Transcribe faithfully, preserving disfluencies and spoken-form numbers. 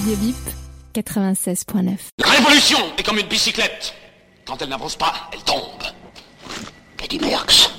Radio Bip, quatre-vingt-seize point neuf. La révolution est comme une bicyclette. Quand elle n'avance pas, elle tombe. Eddie Merckx.